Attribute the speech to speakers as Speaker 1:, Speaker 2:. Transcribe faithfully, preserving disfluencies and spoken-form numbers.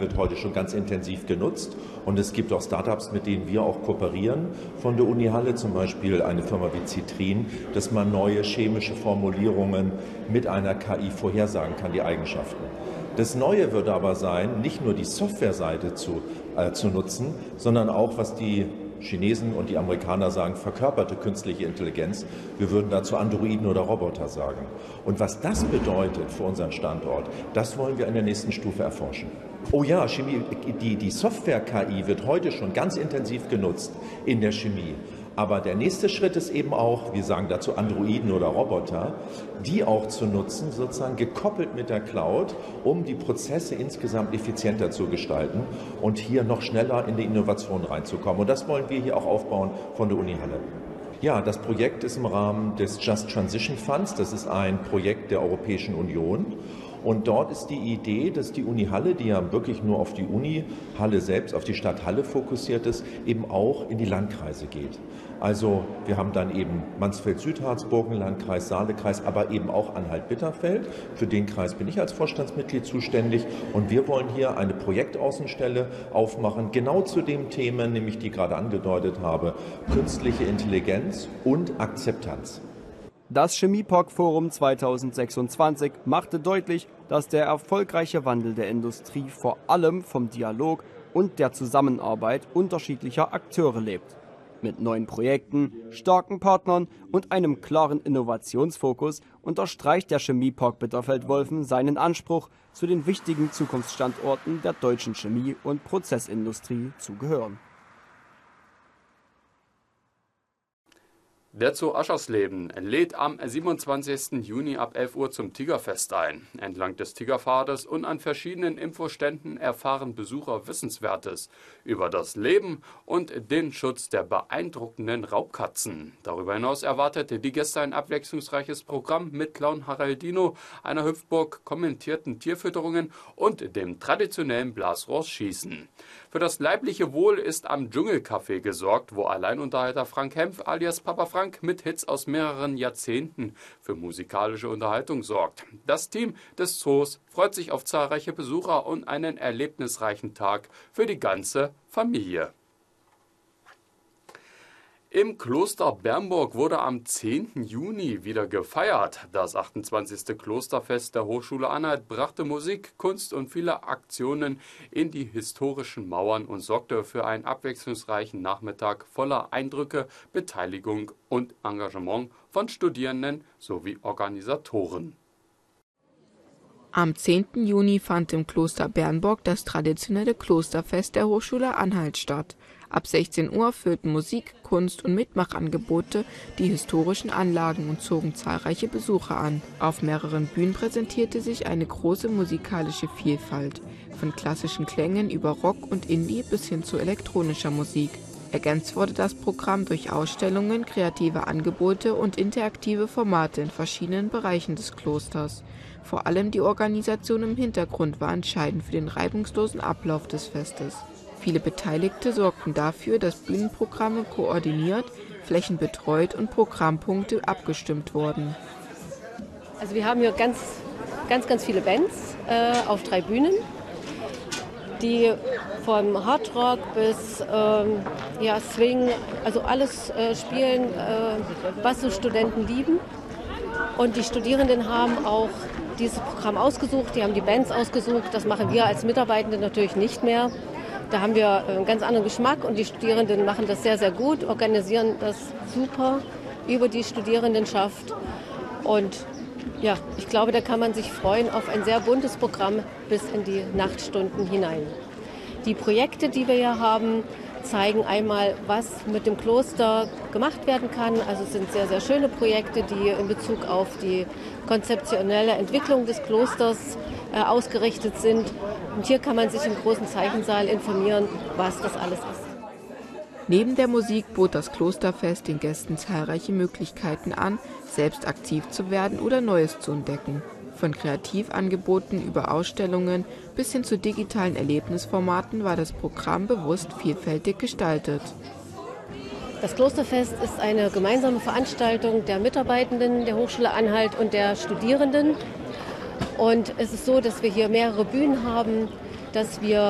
Speaker 1: wird heute schon ganz intensiv genutzt. Und es gibt auch Startups, mit denen wir auch kooperieren von der Uni Halle, zum Beispiel eine Firma wie Citrin, dass man neue chemische Formulierungen mit einer K I vorhersagen kann, die Eigenschaften. Das Neue wird aber sein, nicht nur die Softwareseite zu, äh, zu nutzen, sondern auch, was die Chinesen und die Amerikaner sagen, verkörperte künstliche Intelligenz. Wir würden dazu Androiden oder Roboter sagen. Und was das bedeutet für unseren Standort, das wollen wir in der nächsten Stufe erforschen. Oh ja, Chemie, die, die Software-K I wird heute schon ganz intensiv genutzt in der Chemie. Aber der nächste Schritt ist eben auch, wir sagen dazu Androiden oder Roboter, die auch zu nutzen, sozusagen gekoppelt mit der Cloud, um die Prozesse insgesamt effizienter zu gestalten und hier noch schneller in die Innovation reinzukommen. Und das wollen wir hier auch aufbauen von der Uni Halle. Ja, das Projekt ist im Rahmen des Just Transition Funds. Das ist ein Projekt der Europäischen Union. Und dort ist die Idee, dass die Uni Halle, die ja wirklich nur auf die Uni Halle selbst, auf die Stadt Halle fokussiert ist, eben auch in die Landkreise geht. Also wir haben dann eben Mansfeld-Südharz, Burgenlandkreis, Saalekreis, aber eben auch Anhalt-Bitterfeld. Für den Kreis bin ich als Vorstandsmitglied zuständig. Und wir wollen hier eine Projektaußenstelle aufmachen, genau zu den Themen, nämlich die ich gerade angedeutet habe, künstliche Intelligenz und Akzeptanz.
Speaker 2: Das Chemie-P O C-Forum zweitausendsechsundzwanzig machte deutlich, dass der erfolgreiche Wandel der Industrie vor allem vom Dialog und der Zusammenarbeit unterschiedlicher Akteure lebt. Mit neuen Projekten, starken Partnern und einem klaren Innovationsfokus unterstreicht der Chemie-P O C Bitterfeld-Wolfen seinen Anspruch, zu den wichtigen Zukunftsstandorten der deutschen Chemie- und Prozessindustrie zu gehören.
Speaker 3: Der Zoo Aschersleben lädt am siebenundzwanzigsten Juni ab elf Uhr zum Tigerfest ein. Entlang des Tigerpfades und an verschiedenen Infoständen erfahren Besucher Wissenswertes über das Leben und den Schutz der beeindruckenden Raubkatzen. Darüber hinaus erwartete die Gäste ein abwechslungsreiches Programm mit Clown Haraldino, einer Hüpfburg, kommentierten Tierfütterungen und dem traditionellen Blasrohrschießen. Für das leibliche Wohl ist am Dschungelcafé gesorgt, wo Alleinunterhalter Frank Hempf alias Papa Frank mit Hits aus mehreren Jahrzehnten für musikalische Unterhaltung sorgt. Das Team des Zoos freut sich auf zahlreiche Besucher und einen erlebnisreichen Tag für die ganze Familie. Im Kloster Bernburg wurde am zehnten Juni wieder gefeiert. Das achtundzwanzigste Klosterfest der Hochschule Anhalt brachte Musik, Kunst und viele Aktionen in die historischen Mauern und sorgte für einen abwechslungsreichen Nachmittag voller Eindrücke, Beteiligung und Engagement von Studierenden sowie Organisatoren.
Speaker 4: Am zehnten Juni fand im Kloster Bernburg das traditionelle Klosterfest der Hochschule Anhalt statt. Ab sechzehn Uhr füllten Musik, Kunst und Mitmachangebote die historischen Anlagen und zogen zahlreiche Besucher an. Auf mehreren Bühnen präsentierte sich eine große musikalische Vielfalt, von klassischen Klängen über Rock und Indie bis hin zu elektronischer Musik. Ergänzt wurde das Programm durch Ausstellungen, kreative Angebote und interaktive Formate in verschiedenen Bereichen des Klosters. Vor allem die Organisation im Hintergrund war entscheidend für den reibungslosen Ablauf des Festes. Viele Beteiligte sorgten dafür, dass Bühnenprogramme koordiniert, Flächen betreut und Programmpunkte abgestimmt wurden.
Speaker 5: Also wir haben hier ganz, ganz, ganz viele Bands äh, auf drei Bühnen, die vom Hardrock bis ähm, ja, Swing, also alles äh, spielen, äh, was so Studenten lieben. Und die Studierenden haben auch dieses Programm ausgesucht, die haben die Bands ausgesucht. Das machen wir als Mitarbeitende natürlich nicht mehr. Da haben wir einen ganz anderen Geschmack und die Studierenden machen das sehr, sehr gut, organisieren das super über die Studierendenschaft. Und ja, ich glaube, da kann man sich freuen auf ein sehr buntes Programm bis in die Nachtstunden hinein. Die Projekte, die wir hier haben, zeigen einmal, was mit dem Kloster gemacht werden kann. Also es sind sehr, sehr schöne Projekte, die in Bezug auf die konzeptionelle Entwicklung des Klosters äh, ausgerichtet sind. Und hier kann man sich im großen Zeichensaal informieren, was das alles ist.
Speaker 4: Neben der Musik bot das Klosterfest den Gästen zahlreiche Möglichkeiten an, selbst aktiv zu werden oder Neues zu entdecken. Von Kreativangeboten über Ausstellungen bis hin zu digitalen Erlebnisformaten war das Programm bewusst vielfältig gestaltet.
Speaker 5: Das Klosterfest ist eine gemeinsame Veranstaltung der Mitarbeitenden der Hochschule Anhalt und der Studierenden. Und es ist so, dass wir hier mehrere Bühnen haben, dass wir